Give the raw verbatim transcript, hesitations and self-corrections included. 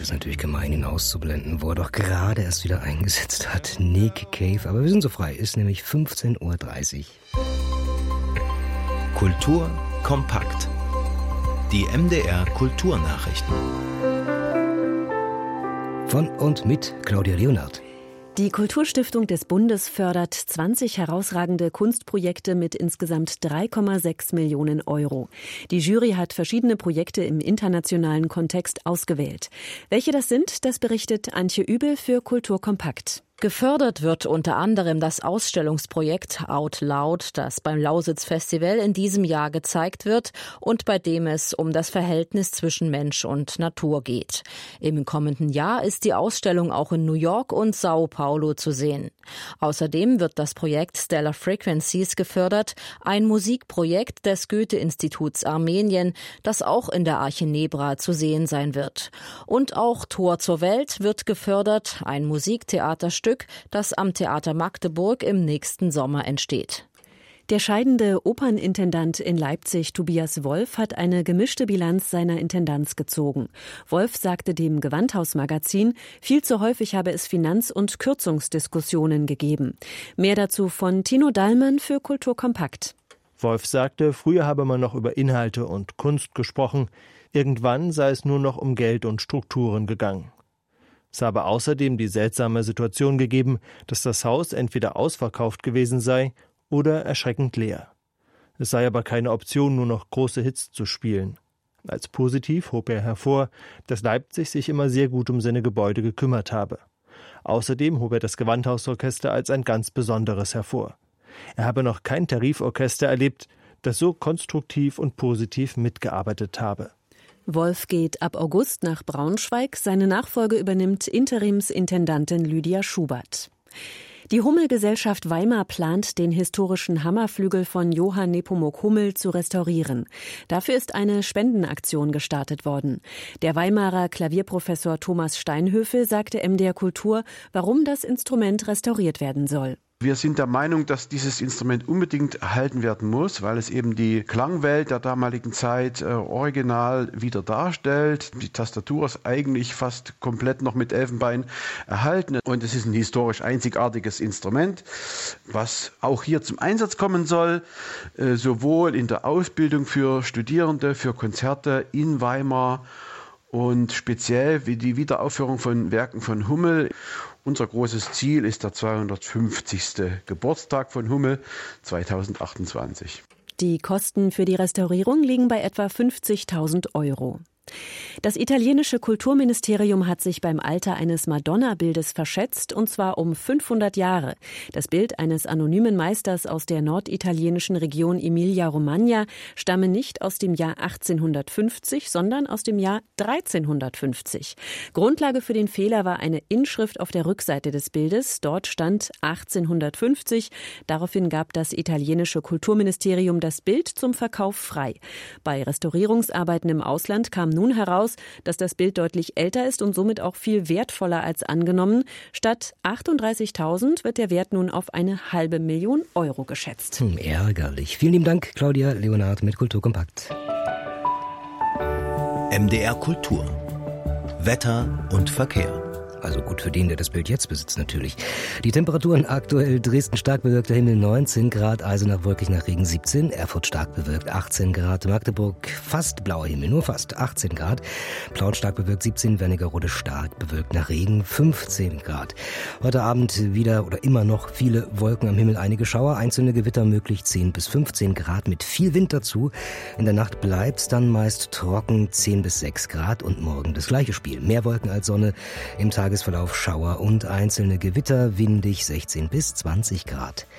ist natürlich gemein, ihn auszublenden, wo er doch gerade erst wieder eingesetzt hat. Nick Cave, aber wir sind so frei, ist nämlich fünfzehn Uhr dreißig. Kultur kompakt. Die M D R Kulturnachrichten. Von und mit Claudia Leonhardt. Die Kulturstiftung des Bundes fördert zwanzig herausragende Kunstprojekte mit insgesamt drei Komma sechs Millionen Euro. Die Jury hat verschiedene Projekte im internationalen Kontext ausgewählt. Welche das sind, das berichtet Antje Übel für Kultur kompakt. Gefördert wird unter anderem das Ausstellungsprojekt Out Loud, das beim Lausitz-Festival in diesem Jahr gezeigt wird und bei dem es um das Verhältnis zwischen Mensch und Natur geht. Im kommenden Jahr ist die Ausstellung auch in New York und Sao Paulo zu sehen. Außerdem wird das Projekt Stellar Frequencies gefördert, ein Musikprojekt des Goethe-Instituts Armenien, das auch in der Arche Nebra zu sehen sein wird. Und auch Tor zur Welt wird gefördert, ein Musiktheaterstück, das am Theater Magdeburg im nächsten Sommer entsteht. Der scheidende Opernintendant in Leipzig, Tobias Wolff, hat eine gemischte Bilanz seiner Intendanz gezogen. Wolff sagte dem Gewandhaus-Magazin, viel zu häufig habe es Finanz- und Kürzungsdiskussionen gegeben. Mehr dazu von Tino Dallmann für Kultur kompakt. Wolff sagte, früher habe man noch über Inhalte und Kunst gesprochen. Irgendwann sei es nur noch um Geld und Strukturen gegangen. Es habe außerdem die seltsame Situation gegeben, dass das Haus entweder ausverkauft gewesen sei oder erschreckend leer. Es sei aber keine Option, nur noch große Hits zu spielen. Als positiv hob er hervor, dass Leipzig sich immer sehr gut um seine Gebäude gekümmert habe. Außerdem hob er das Gewandhausorchester als ein ganz besonderes hervor. Er habe noch kein Tariforchester erlebt, das so konstruktiv und positiv mitgearbeitet habe. Wolff geht ab August nach Braunschweig. Seine Nachfolge übernimmt Interimsintendantin Lydia Schubert. Die Hummel-Gesellschaft Weimar plant, den historischen Hammerflügel von Johann Nepomuk Hummel zu restaurieren. Dafür ist eine Spendenaktion gestartet worden. Der Weimarer Klavierprofessor Thomas Steinhöfel sagte M D R Kultur, warum das Instrument restauriert werden soll. Wir sind der Meinung, dass dieses Instrument unbedingt erhalten werden muss, weil es eben die Klangwelt der damaligen Zeit äh, original wieder darstellt. Die Tastatur ist eigentlich fast komplett noch mit Elfenbein erhalten und es ist ein historisch einzigartiges Instrument, was auch hier zum Einsatz kommen soll, äh, sowohl in der Ausbildung für Studierende, für Konzerte in Weimar und speziell wie die Wiederaufführung von Werken von Hummel. Unser großes Ziel ist der zweihundertfünfzigste Geburtstag von Hummel zweitausendachtundzwanzig. Die Kosten für die Restaurierung liegen bei etwa fünfzigtausend Euro. Das italienische Kulturministerium hat sich beim Alter eines Madonna-Bildes verschätzt, und zwar um fünfhundert Jahre. Das Bild eines anonymen Meisters aus der norditalienischen Region Emilia-Romagna stamme nicht aus dem Jahr achtzehnhundertfünfzig, sondern aus dem Jahr dreizehnhundertfünfzig. Grundlage für den Fehler war eine Inschrift auf der Rückseite des Bildes. Dort stand achtzehnhundertfünfzig. Daraufhin gab das italienische Kulturministerium das Bild zum Verkauf frei. Bei Restaurierungsarbeiten im Ausland kam nun heraus, dass das Bild deutlich älter ist und somit auch viel wertvoller als angenommen. Statt achtunddreißigtausend wird der Wert nun auf eine halbe Million Euro geschätzt. Hm, ärgerlich. Vielen lieben Dank, Claudia Leonhardt mit Kultur kompakt. M D R Kultur. Wetter und Verkehr. Also gut für den, der das Bild jetzt besitzt natürlich. Die Temperaturen aktuell: Dresden stark bewölkter Himmel neunzehn Grad, Eisenach wolkig nach Regen siebzehn, Erfurt stark bewölkt achtzehn Grad, Magdeburg fast blauer Himmel, nur fast achtzehn Grad, Plauen stark bewölkt siebzehn, Wernigerode stark bewölkt nach Regen fünfzehn Grad. Heute Abend wieder oder immer noch viele Wolken am Himmel, einige Schauer, einzelne Gewitter möglich, zehn bis fünfzehn Grad mit viel Wind dazu. In der Nacht bleibt's dann meist trocken, zehn bis sechs Grad, und morgen das gleiche Spiel. Mehr Wolken als Sonne, im Tagesverlauf Schauer und einzelne Gewitter, windig sechzehn bis zwanzig Grad.